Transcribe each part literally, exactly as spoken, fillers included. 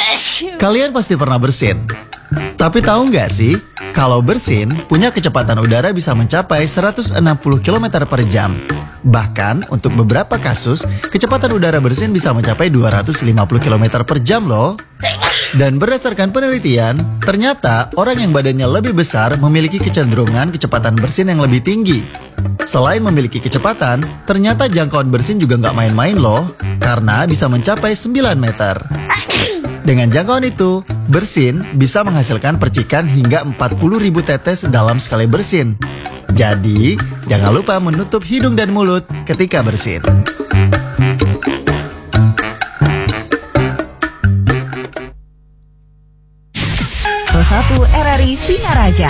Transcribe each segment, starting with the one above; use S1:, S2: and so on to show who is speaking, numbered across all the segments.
S1: Kalian pasti pernah bersin. Tapi tahu nggak sih, kalau bersin punya kecepatan udara bisa mencapai seratus enam puluh kilometer per jam. Bahkan untuk beberapa kasus, kecepatan udara bersin bisa mencapai dua ratus lima puluh kilometer per jam loh. Dan berdasarkan penelitian, ternyata orang yang badannya lebih besar memiliki kecenderungan kecepatan bersin yang lebih tinggi. Selain memiliki kecepatan, ternyata jangkauan bersin juga nggak main-main loh, karena bisa mencapai sembilan meter. Dengan jangkauan itu, bersin bisa menghasilkan percikan hingga empat puluh ribu tetes dalam sekali bersin. Jadi, jangan lupa menutup hidung dan mulut ketika bersin.
S2: satu R R I Singaraja.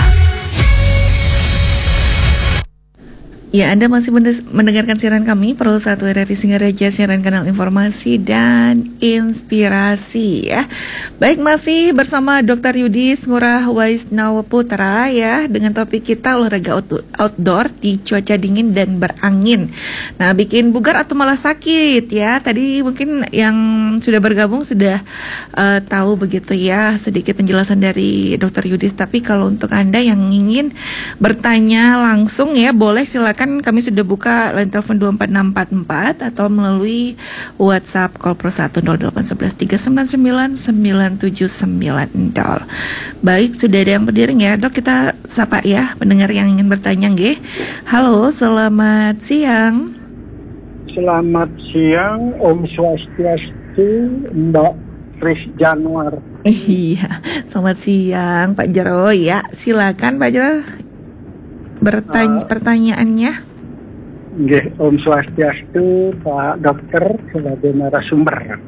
S2: Ya, Anda masih mendengarkan siaran kami, Pro satu R R I Singaraja, siaran kanal informasi dan inspirasi ya. Baik, masih bersama dokter Yudis Ngurah Waisnawa Putra ya, dengan topik kita olahraga outdoor di cuaca dingin dan berangin. Nah, bikin bugar atau malah sakit ya. Tadi mungkin yang sudah bergabung sudah uh, tahu begitu ya, sedikit penjelasan dari dokter Yudis. Tapi kalau untuk Anda yang ingin bertanya langsung ya, boleh silakan. Kami sudah buka line telepon dua empat enam empat empat atau melalui WhatsApp call Pro satu nol delapan satu satu tiga sembilan sembilan sembilan tujuh sembilan nol. Baik, sudah ada yang berdiri ya, Dok. Kita sapa ya pendengar yang ingin bertanya nggih. Halo, selamat siang.
S3: Selamat siang, Om Swastiastu, Mbak Tris Januar.
S2: Iya, selamat siang Pak Jero ya. Silakan Pak Jero. Bertanya, uh, pertanyaannya.
S3: Nggih, Om Swastiastu, Pak Dokter sebagai narasumber.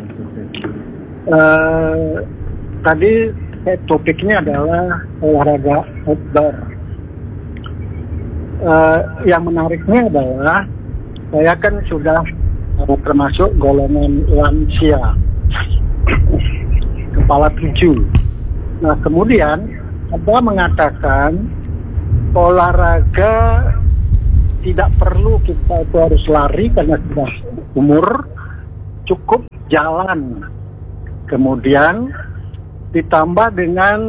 S3: Uh, tadi topiknya adalah olahraga outdoor. Uh, yang menariknya adalah saya kan sudah uh, termasuk golongan lansia, kepala tujuh. Nah, kemudian ada mengatakan olahraga tidak perlu kita itu harus lari karena sudah umur, cukup jalan. Kemudian ditambah dengan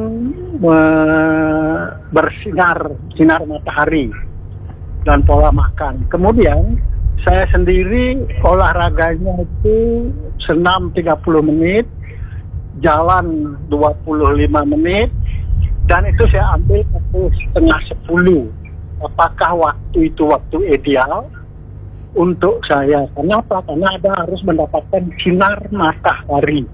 S3: uh, bersinar sinar matahari dan pola makan. Kemudian saya sendiri olahraganya itu senam tiga puluh menit, jalan dua puluh lima menit. Dan itu saya ambil pukul setengah sepuluh. Apakah waktu itu waktu ideal untuk saya? Kenapa? Karena ada harus mendapatkan sinar matahari.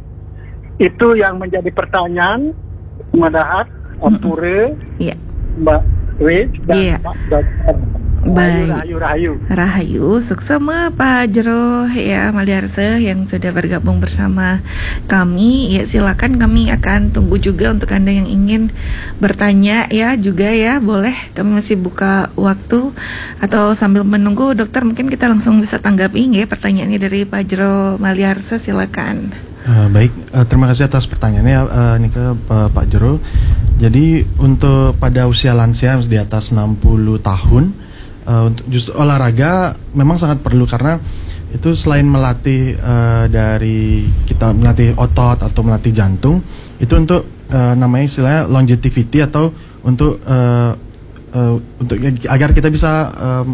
S3: Itu yang menjadi pertanyaan Madahat, Apure,
S2: yeah.
S3: Mbak Wid, dan
S2: yeah.
S3: Pak Dokter.
S2: Baik.
S3: Rahayu, rahayu.
S2: Rahayu, suksema Pak Jero ya Maliarse yang sudah bergabung bersama kami. Ya, silakan, kami akan tunggu juga untuk Anda yang ingin bertanya ya juga ya, boleh. Kami masih buka waktu atau sambil menunggu dokter mungkin kita langsung bisa tanggapi ya pertanyaannya dari Pak Jero Maliarse, silakan.
S4: Uh, baik, uh, terima kasih atas pertanyaannya uh, ini ke uh, Pak Jero. Jadi untuk pada usia lansia di atas enam puluh tahun, Uh, untuk justru olahraga memang sangat perlu karena itu selain melatih uh, dari kita melatih otot atau melatih jantung, itu untuk uh, namanya istilahnya longevity atau untuk uh, uh, untuk agar kita bisa uh,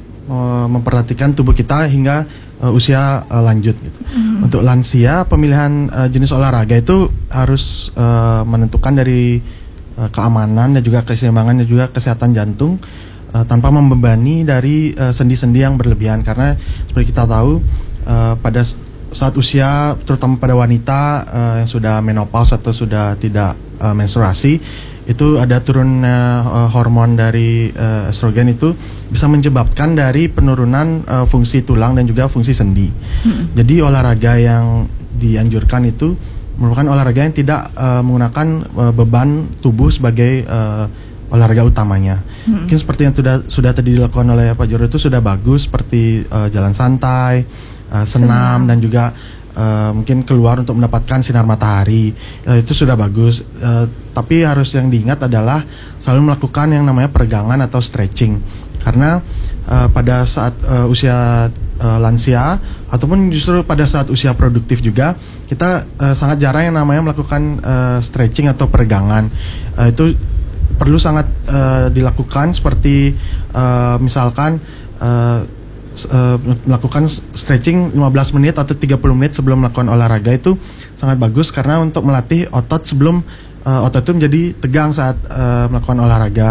S4: uh, memperhatikan tubuh kita hingga uh, usia uh, lanjut gitu. Mm-hmm. Untuk lansia pemilihan uh, jenis olahraga itu harus uh, menentukan dari uh, keamanan dan juga keseimbangan dan juga kesehatan jantung, Uh, tanpa membebani dari uh, sendi-sendi yang berlebihan, karena seperti kita tahu uh, pada saat usia terutama pada wanita uh, yang sudah menopause atau sudah tidak uh, menstruasi, itu ada turunnya uh, hormon dari uh, estrogen, itu bisa menyebabkan dari penurunan uh, fungsi tulang dan juga fungsi sendi. Hmm. Jadi olahraga yang dianjurkan itu merupakan olahraga yang tidak uh, menggunakan uh, beban tubuh sebagai uh, olahraga utamanya. Hmm. Mungkin seperti yang sudah sudah tadi dilakukan oleh Pak Jero itu sudah bagus, seperti uh, jalan santai, uh, senam, senam dan juga uh, mungkin keluar untuk mendapatkan sinar matahari. Uh, itu sudah bagus. Uh, tapi harus yang diingat adalah selalu melakukan yang namanya peregangan atau stretching. Karena uh, pada saat uh, usia uh, lansia ataupun justru pada saat usia produktif juga kita uh, sangat jarang yang namanya melakukan uh, stretching atau peregangan. Uh, itu perlu sangat uh, dilakukan seperti uh, misalkan uh, uh, melakukan stretching lima belas menit atau tiga puluh menit sebelum melakukan olahraga itu sangat bagus karena untuk melatih otot sebelum uh, otot itu menjadi tegang saat uh, melakukan olahraga.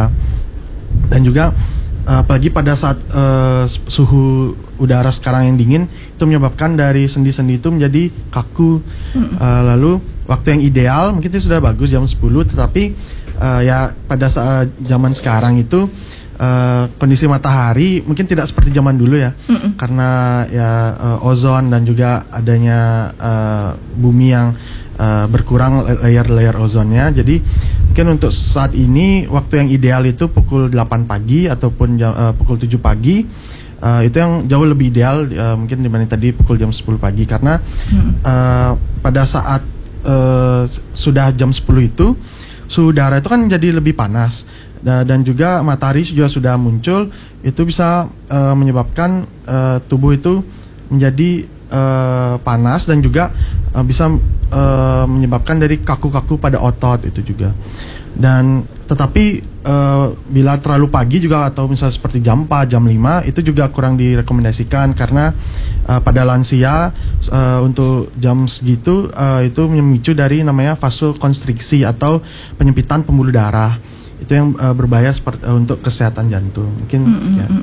S4: Dan juga uh, apalagi pada saat uh, suhu udara sekarang yang dingin itu menyebabkan dari sendi-sendi itu menjadi kaku. Mm. Uh, lalu waktu yang ideal mungkin itu sudah bagus jam sepuluh, tetapi uh, ya pada saat zaman sekarang itu uh, kondisi matahari mungkin tidak seperti zaman dulu ya. Mm-mm. Karena ya uh, ozon dan juga adanya uh, bumi yang uh, berkurang layer-layer ozonnya. Jadi mungkin untuk saat ini waktu yang ideal itu pukul delapan pagi ataupun jam, uh, pukul tujuh pagi. Uh, itu yang jauh lebih ideal uh, mungkin dibanding tadi pukul jam sepuluh pagi karena hmm. uh, pada saat uh, sudah jam sepuluh itu suhu udara itu kan jadi lebih panas da- dan juga matahari juga sudah muncul, itu bisa uh, menyebabkan uh, tubuh itu menjadi uh, panas dan juga uh, bisa uh, menyebabkan dari kaku-kaku pada otot itu juga. Dan tetapi uh, bila terlalu pagi juga atau misalnya seperti jam empat, jam lima itu juga kurang direkomendasikan karena uh, pada lansia uh, untuk jam segitu uh, itu memicu dari namanya vasokonstriksi atau penyempitan pembuluh darah. Itu yang uh, berbahaya seperti, uh, untuk kesehatan jantung. Mungkin mm-hmm. ya.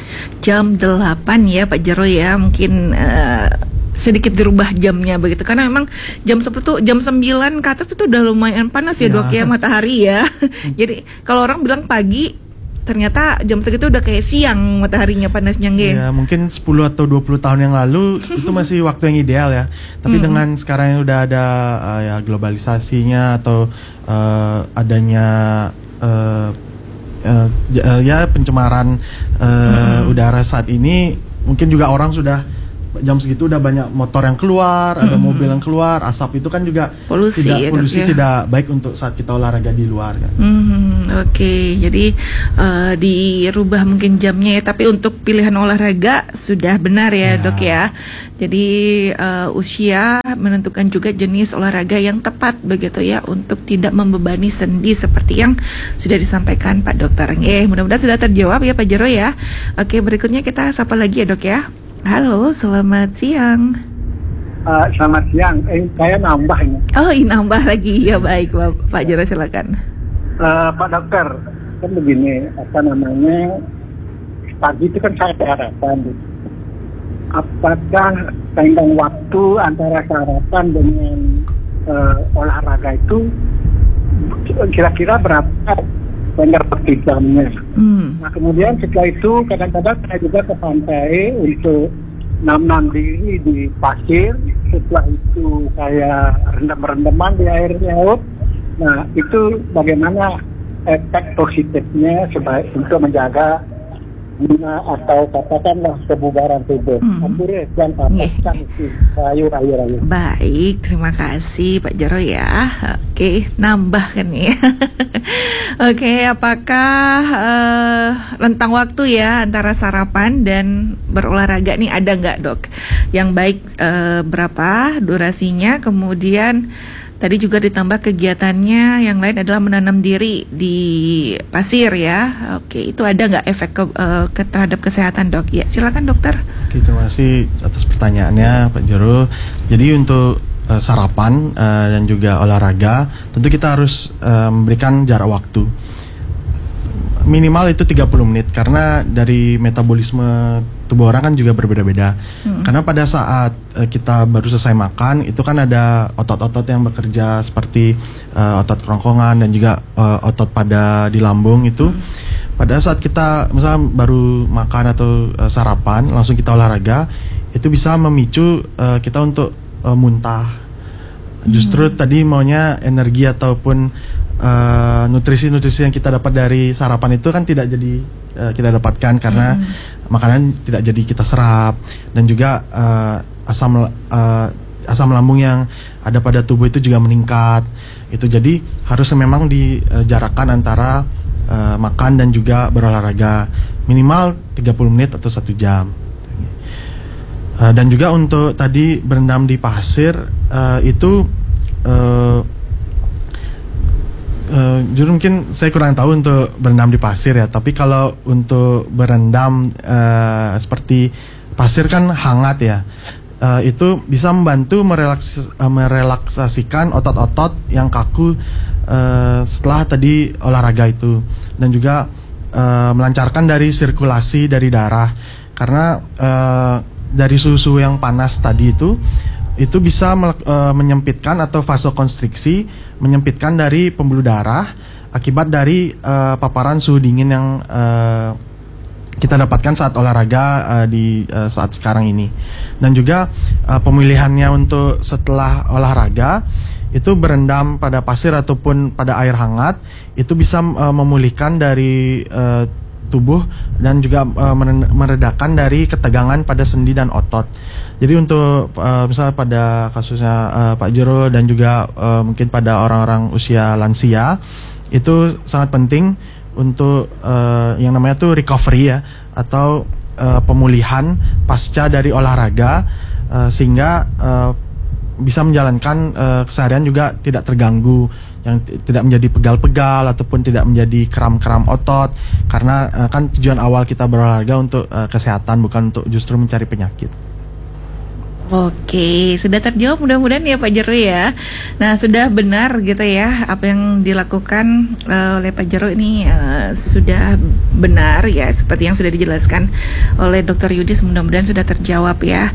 S2: Jam delapan ya Pak Jero ya, mungkin uh, sedikit dirubah jamnya begitu karena memang jam sepuluh tuh jam sembilan ke atas itu udah lumayan panas ya, ya. Dok ya matahari ya. Jadi kalau orang bilang pagi ternyata jam segitu udah kayak siang mataharinya panasnya nggih.
S4: Ya, mungkin sepuluh atau dua puluh tahun yang lalu itu masih waktu yang ideal ya. Tapi mm-hmm. dengan sekarang yang udah ada uh, ya globalisasinya atau uh, adanya uh, uh, uh, ya pencemaran uh, mm-hmm. udara saat ini, mungkin juga orang sudah jam segitu udah banyak motor yang keluar, ada hmm. mobil yang keluar, asap itu kan juga
S2: polusi,
S4: tidak
S2: ya,
S4: polusi
S2: dok, ya?
S4: Tidak baik untuk saat kita olahraga di luar kan.
S2: Hmm, Oke, okay. Jadi uh, dirubah mungkin jamnya ya, tapi untuk pilihan olahraga sudah benar ya, ya. Dok ya. Jadi uh, usia menentukan juga jenis olahraga yang tepat begitu ya untuk tidak membebani sendi seperti yang sudah disampaikan Pak Dokter. Eh, mudah-mudahan sudah terjawab ya Pak Jero ya. Oke, berikutnya kita sapa lagi ya Dok ya. Halo, selamat siang.
S3: Uh, selamat siang. Eh, saya nambah ini.
S2: Oh, ini nambah lagi ya, baik Pak Jero silakan.
S3: Uh, Pak Dokter, kan begini, apa namanya, pagi itu kan saya sarapan. Apakah tenggang waktu antara sarapan dengan uh, olahraga itu kira-kira berapa tenggang waktu jamnya? Hmm. Nah kemudian setelah itu kadang-kadang saya juga ke pantai untuk nam-nam diri di pasir. Setelah itu saya rendam-rendaman di air laut. Nah itu bagaimana efek positifnya sebaik untuk menjaga guna atau katakanlah kebugaran tubuh. Ampure dan papasan itu rayu-rayu.
S2: Baik, terima kasih Pak Jero ya. Oke, nambah kan ya. Oke, apakah uh, rentang waktu ya antara sarapan dan berolahraga nih ada nggak dok? Yang baik uh, berapa durasinya? Kemudian tadi juga ditambah kegiatannya yang lain adalah menanam diri di pasir ya. Oke, itu ada nggak efek ke, uh, ke terhadap kesehatan dok? Ya, silakan dokter.
S4: Oke, terima kasih atas pertanyaannya Pak Jero. Jadi untuk uh, sarapan uh, dan juga olahraga, tentu kita harus uh, memberikan jarak waktu. Minimal itu tiga puluh menit karena dari metabolisme tubuh orang kan juga berbeda-beda. Hmm. Karena pada saat uh, kita baru selesai makan itu kan ada otot-otot yang bekerja seperti uh, otot kerongkongan dan juga uh, otot pada di lambung itu. Hmm. Pada saat kita misalnya baru makan atau uh, sarapan langsung kita olahraga itu bisa memicu uh, kita untuk uh, muntah. Justru hmm. tadi maunya energi ataupun Uh, nutrisi-nutrisi yang kita dapat dari sarapan itu kan tidak jadi uh, kita dapatkan karena hmm. makanan tidak jadi kita serap, dan juga uh, asam uh, asam lambung yang ada pada tubuh itu juga meningkat. Itu jadi harus memang dijarakkan antara uh, makan dan juga berolahraga minimal tiga puluh menit atau satu jam. Uh, dan juga untuk tadi berendam di pasir uh, itu uh, uh, jujur mungkin saya kurang tahu untuk berendam di pasir ya. Tapi kalau untuk berendam uh, seperti pasir kan hangat ya. Uh, itu bisa membantu merelaks, uh, merelaksasikan otot-otot yang kaku uh, setelah tadi olahraga itu, dan juga uh, melancarkan dari sirkulasi dari darah, karena uh, dari suhu yang panas tadi itu itu bisa me- uh, menyempitkan atau vasokonstriksi, menyempitkan dari pembuluh darah akibat dari uh, paparan suhu dingin yang uh, kita dapatkan saat olahraga uh, di uh, saat sekarang ini. Dan juga uh, pemilihannya untuk setelah olahraga itu berendam pada pasir ataupun pada air hangat, itu bisa uh, memulihkan dari uh, tubuh dan juga uh, meredakan dari ketegangan pada sendi dan otot. Jadi untuk uh, misalnya pada kasusnya uh, Pak Jero dan juga uh, mungkin pada orang-orang usia lansia, itu sangat penting untuk uh, yang namanya tuh recovery ya, atau uh, pemulihan pasca dari olahraga, uh, sehingga uh, bisa menjalankan uh, keseharian juga tidak terganggu, yang t- tidak menjadi pegal-pegal ataupun tidak menjadi kram-kram otot, karena uh, kan tujuan awal kita berolahraga untuk uh, kesehatan, bukan untuk justru mencari penyakit.
S2: Oke, sudah terjawab mudah-mudahan ya Pak Jero ya. Nah, sudah benar gitu ya apa yang dilakukan uh, oleh Pak Jero ini uh, sudah benar ya, seperti yang sudah dijelaskan oleh Dokter Yudis, mudah-mudahan sudah terjawab ya.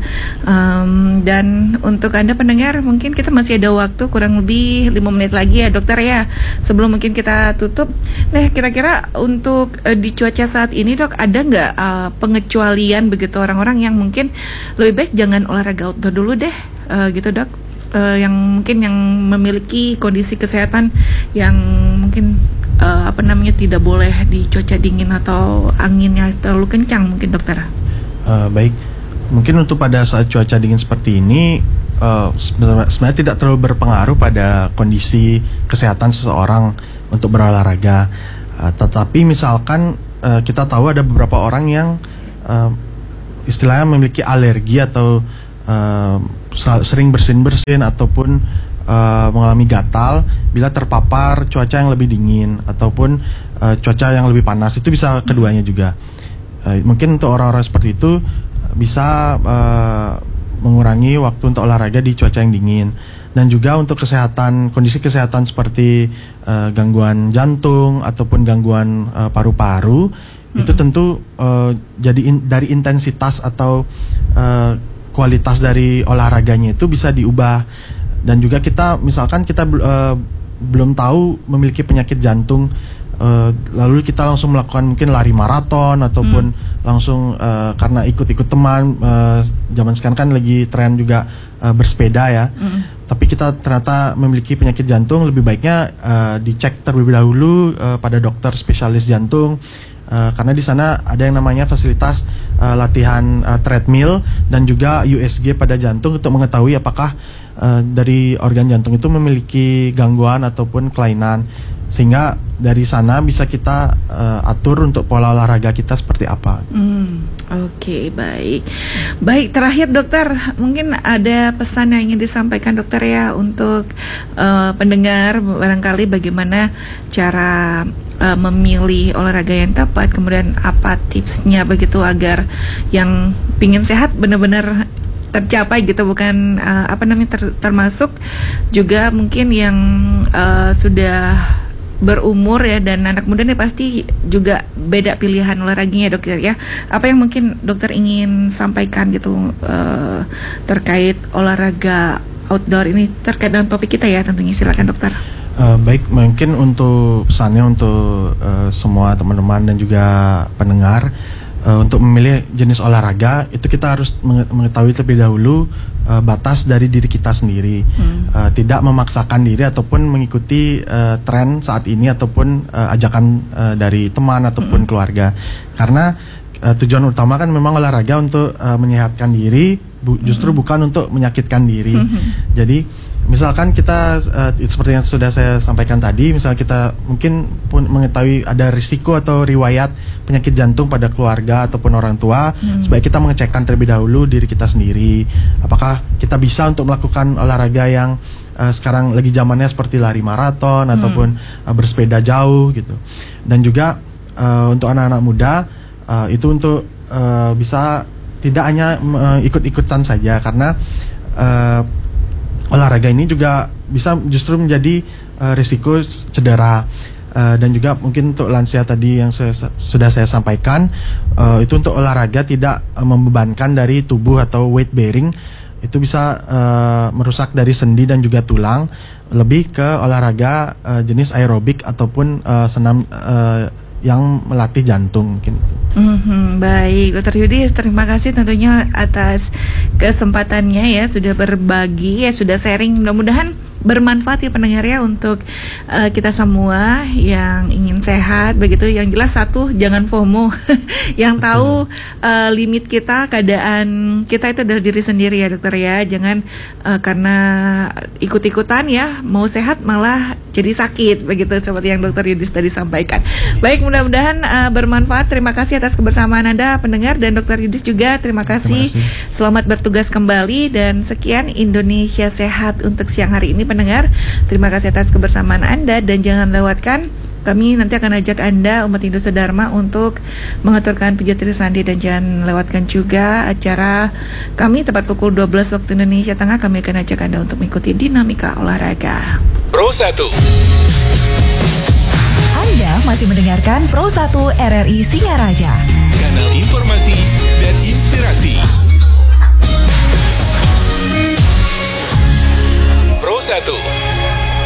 S2: Um, dan untuk Anda pendengar, mungkin kita masih ada waktu kurang lebih lima menit lagi ya Dokter ya, sebelum mungkin kita tutup. Nah, kira-kira untuk uh, di cuaca saat ini Dok, ada nggak uh, pengecualian begitu orang-orang yang mungkin lebih baik jangan olahraga outdoor dulu deh, uh, gitu Dok, uh, yang mungkin yang memiliki kondisi kesehatan yang mungkin uh, apa namanya tidak boleh di cuaca dingin atau anginnya terlalu kencang mungkin Dokter.
S4: Uh, baik, mungkin untuk pada saat cuaca dingin seperti ini uh, sebenarnya tidak terlalu berpengaruh pada kondisi kesehatan seseorang untuk berolahraga. Uh, tetapi misalkan uh, kita tahu ada beberapa orang yang uh, istilahnya memiliki alergi atau Uh, sering bersin-bersin ataupun uh, mengalami gatal bila terpapar cuaca yang lebih dingin ataupun uh, cuaca yang lebih panas. Itu bisa keduanya juga. Uh, mungkin untuk orang-orang seperti itu bisa uh, mengurangi waktu untuk olahraga di cuaca yang dingin. Dan juga untuk kesehatan, kondisi kesehatan seperti uh, gangguan jantung ataupun gangguan uh, paru-paru, mm-hmm. itu tentu uh, jadi in, dari intensitas atau uh, kualitas dari olahraganya itu bisa diubah. Dan juga kita misalkan kita uh, belum tahu memiliki penyakit jantung, uh, lalu kita langsung melakukan mungkin lari maraton ataupun hmm. langsung uh, karena ikut-ikut teman, uh, zaman sekarang kan lagi tren juga uh, bersepeda ya, hmm. tapi kita ternyata memiliki penyakit jantung, lebih baiknya uh, dicek terlebih dahulu uh, pada dokter spesialis jantung. Uh, karena di sana ada yang namanya fasilitas uh, latihan uh, treadmill dan juga U S G pada jantung untuk mengetahui apakah uh, dari organ jantung itu memiliki gangguan ataupun kelainan, sehingga dari sana bisa kita uh, atur untuk pola olahraga kita seperti apa.
S2: Hmm, Oke, okay, baik. Baik, terakhir Dokter, mungkin ada pesan yang ingin disampaikan Dokter ya untuk uh, pendengar, barangkali bagaimana cara uh, memilih olahraga yang tepat, kemudian apa tipsnya begitu agar yang pingin sehat benar-benar tercapai gitu, bukan uh, apa namanya ter, termasuk juga mungkin yang uh, sudah berumur ya, dan anak muda nih pasti juga beda pilihan olahraganya Dokter ya. Apa yang mungkin Dokter ingin sampaikan gitu uh, terkait olahraga outdoor ini, terkait dengan topik kita ya tentunya, silakan Dokter.
S4: Uh, baik, mungkin untuk pesannya untuk uh, semua teman-teman dan juga pendengar, uh, untuk memilih jenis olahraga itu kita harus mengetahui terlebih dahulu uh, batas dari diri kita sendiri, hmm. uh, tidak memaksakan diri ataupun mengikuti uh, tren saat ini ataupun uh, ajakan uh, dari teman ataupun hmm. keluarga, karena uh, tujuan utama kan memang olahraga untuk uh, menyehatkan diri, bu- justru hmm. bukan untuk menyakitkan diri. hmm. Jadi misalkan kita uh, seperti yang sudah saya sampaikan tadi, misal kita mungkin pun mengetahui ada risiko atau riwayat penyakit jantung pada keluarga ataupun orang tua, hmm. sebaik kita mengecekkan terlebih dahulu diri kita sendiri, apakah kita bisa untuk melakukan olahraga yang uh, sekarang lagi zamannya seperti lari maraton hmm. ataupun uh, bersepeda jauh gitu. Dan juga uh, untuk anak-anak muda uh, itu untuk uh, bisa tidak hanya uh, ikut-ikutan saja, karena uh, olahraga ini juga bisa justru menjadi uh, risiko cedera, uh, dan juga mungkin untuk lansia tadi yang saya, sudah saya sampaikan, uh, itu untuk olahraga tidak uh, membebankan dari tubuh atau weight bearing, itu bisa uh, merusak dari sendi dan juga tulang, lebih ke olahraga uh, jenis aerobik ataupun uh, senam uh, yang melatih jantung mungkin itu.
S2: Mm-hmm, baik, Dokter Yudis, terima kasih tentunya atas kesempatannya ya, sudah berbagi ya, sudah sharing, mudah-mudahan bermanfaat ya pendengar ya untuk uh, kita semua yang ingin sehat begitu. Yang jelas satu, jangan FOMO yang tahu uh, limit kita, keadaan kita itu adalah diri sendiri ya dokter ya, jangan uh, karena ikut-ikutan ya mau sehat malah jadi sakit begitu, seperti yang Dokter Yudis tadi sampaikan. Baik, mudah-mudahan uh, bermanfaat. Terima kasih atas kebersamaan Anda pendengar, dan Dokter Yudis juga terima kasih. terima kasih Selamat bertugas kembali, dan sekian Indonesia Sehat untuk siang hari ini pendengar. Terima kasih atas kebersamaan Anda, dan jangan lewatkan, kami nanti akan ajak Anda umat Indonesia Dharma untuk mengaturkan pijat sandi, dan jangan lewatkan juga acara kami tepat pukul dua belas waktu Indonesia Tengah. Kami akan ajak Anda untuk mengikuti dinamika olahraga.
S5: Pro satu.
S6: Anda masih mendengarkan Pro satu R R I Singaraja,
S5: Kanal informasi dan inspirasi. Pro satu.